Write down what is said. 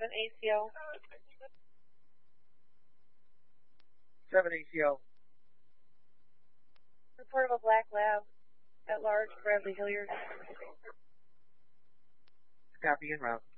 ACO. 7 ACO. Report of a black lab at large, Bradley Hilliard. Copy en route.